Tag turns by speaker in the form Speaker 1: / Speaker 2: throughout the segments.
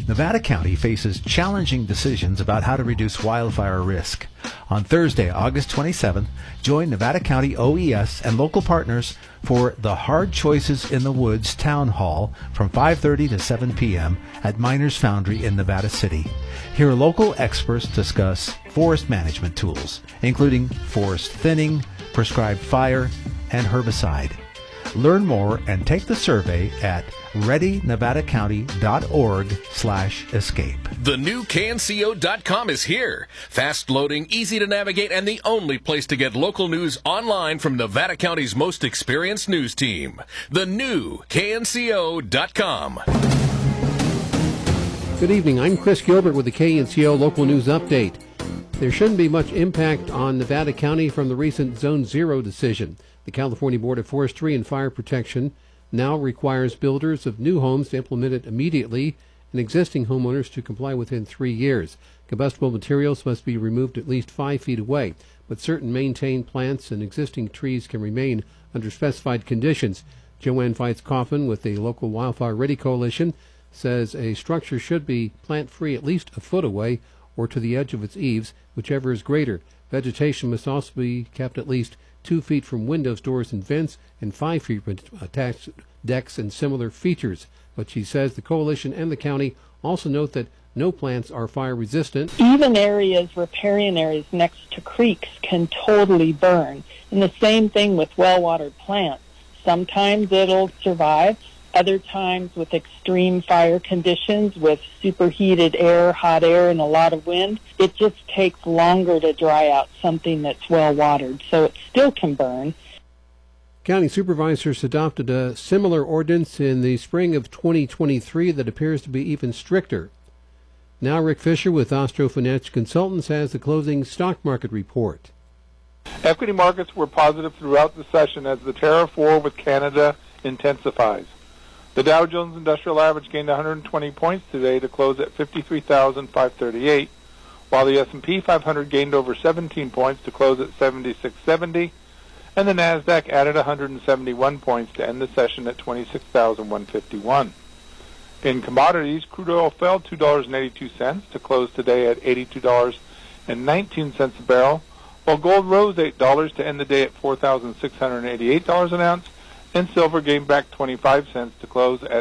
Speaker 1: Nevada County faces challenging decisions about how to reduce wildfire risk. On Thursday, August 27th, join Nevada County OES and local partners for the Hard Choices in the Woods Town Hall from 5:30 to 7 p.m. at Miners Foundry in Nevada City. Here, local experts discuss forest management tools, including forest thinning, prescribed fire, and herbicide. Learn more and take the survey at readynevadacounty.org/escape.
Speaker 2: The new KNCO.com is here. Fast loading, easy to navigate, and the only place to get local news online from Nevada County's most experienced news team. The new KNCO.com.
Speaker 3: Good evening. I'm Chris Gilbert with the KNCO Local News Update. There shouldn't be much impact on Nevada County from the recent Zone 0 decision. The California Board of Forestry and Fire Protection now requires builders of new homes to implement it immediately and existing homeowners to comply within 3 years. Combustible materials must be removed at least 5 feet away, but certain maintained plants and existing trees can remain under specified conditions. Joanne Feitz-Coffin with the local Wildfire Ready Coalition says a structure should be plant-free at least a foot away or to the edge of its eaves, whichever is greater. Vegetation must also be kept at least 2 feet from windows, doors, and vents, and 5 feet from attached decks and similar features. But she says the coalition and the county also note that no plants are fire resistant.
Speaker 4: Even areas, riparian areas next to creeks can totally burn. And the same thing with well-watered plants. Sometimes it'll survive. Other times with extreme fire conditions, with superheated air, hot air, and a lot of wind, it just takes longer to dry out something that's well watered, so it still can burn.
Speaker 3: County supervisors adopted a similar ordinance in the spring of 2023 that appears to be even stricter. Now Rick Fisher with Ostro Financial Consultants has the closing stock market report.
Speaker 5: Equity markets were positive throughout the session as the tariff war with Canada intensifies. The Dow Jones Industrial Average gained 120 points today to close at 53,538, while the S&P 500 gained over 17 points to close at 7670, and the Nasdaq added 171 points to end the session at 26,151. In commodities, crude oil fell $2.82 to close today at $82.19 a barrel, while gold rose $8 to end the day at $4,688 an ounce, and silver gained back 25 cents to close at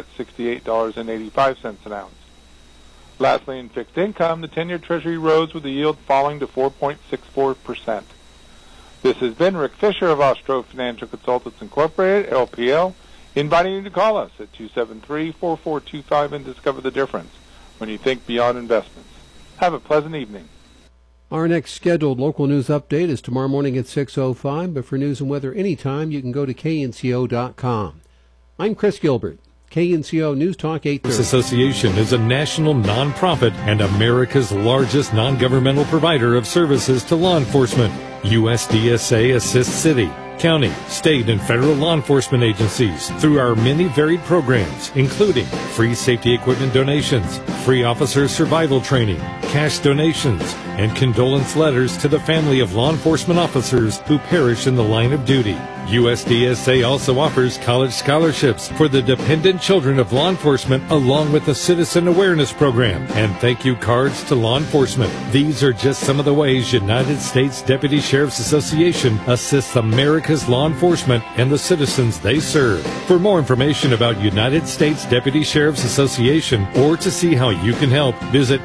Speaker 5: $68.85 an ounce. Lastly, in fixed income, the 10-year Treasury rose with the yield falling to 4.64%. This has been Rick Fisher of Ostro Financial Consultants Incorporated, LPL, inviting you to call us at 273-4425 and discover the difference when you think beyond investments. Have a pleasant evening.
Speaker 3: Our next scheduled local news update is tomorrow morning at 6:05, but for news and weather anytime, you can go to knco.com. I'm Chris Gilbert, KNCO News Talk 830.
Speaker 6: This association is a national nonprofit and America's largest non-governmental provider of services to law enforcement. USDSA assists city, county, state, and federal law enforcement agencies through our many varied programs, including free safety equipment donations, free officer survival training, cash donations, and condolence letters to the family of law enforcement officers who perish in the line of duty. USDSA also offers college scholarships for the dependent children of law enforcement, along with a citizen awareness program and thank you cards to law enforcement. These are just some of the ways United States Deputy Sheriff's Association assists America's law enforcement and the citizens they serve. For more information about United States Deputy Sheriff's Association or to see how you can help, visit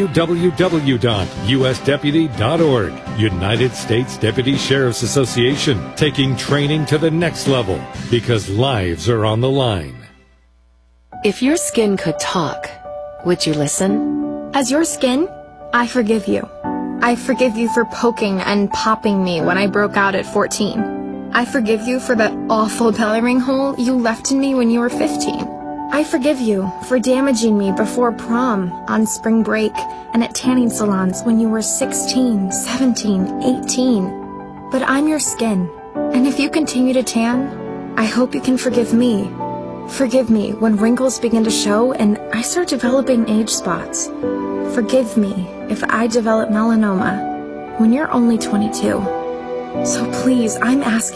Speaker 6: www.usdeputy.org. United States Deputy Sheriff's Association, taking training to the next level because lives are on the line.
Speaker 7: If your skin could talk, would you listen?
Speaker 8: As your skin, I forgive you. I forgive you for poking and popping me when I broke out at 14. I forgive you for that awful belly ring hole you left in me when you were 15. I forgive you for damaging me before prom, on spring break, and at tanning salons when you were 16, 17, 18. But I'm your skin, and if you continue to tan, I hope you can forgive me. Forgive me when wrinkles begin to show and I start developing age spots. Forgive me if I develop melanoma when you're only 22. So please, I'm asking